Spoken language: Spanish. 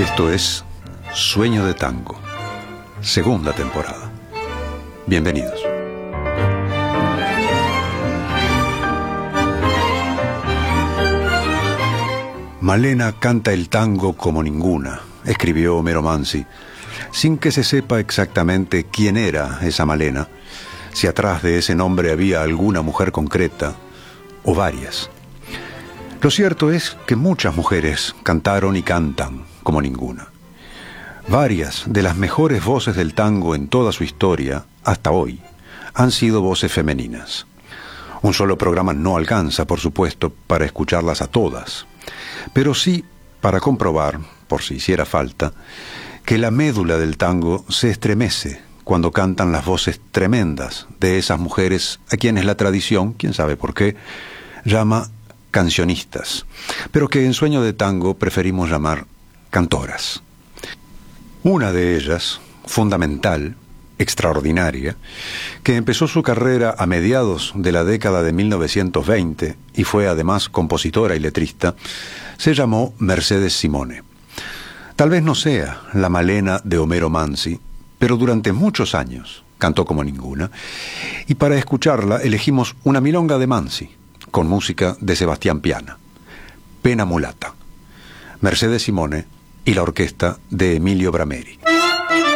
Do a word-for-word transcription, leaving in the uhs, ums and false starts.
Esto es Sueño de Tango, segunda temporada. Bienvenidos. Malena canta el tango como ninguna, escribió Homero Mansi, sin que se sepa exactamente quién era esa Malena, si atrás de ese nombre había alguna mujer concreta o varias. Lo cierto es que muchas mujeres cantaron y cantan como ninguna. Varias de las mejores voces del tango en toda su historia, hasta hoy, han sido voces femeninas. Un solo programa no alcanza, por supuesto, para escucharlas a todas, pero sí para comprobar, por si hiciera falta, que la médula del tango se estremece cuando cantan las voces tremendas de esas mujeres a quienes la tradición, quién sabe por qué, llama cancionistas, pero que en Sueño de Tango preferimos llamar cantoras. Una de ellas, fundamental, extraordinaria, que empezó su carrera a mediados de la década de mil novecientos veinte y fue además compositora y letrista, se llamó Mercedes Simone. Tal vez no sea la Malena de Homero Mansi, pero durante muchos años cantó como ninguna, y para escucharla elegimos una milonga de Mansi, con música de Sebastián Piana, Pena Mulata, Mercedes Simone y la orquesta de Emilio Brameri.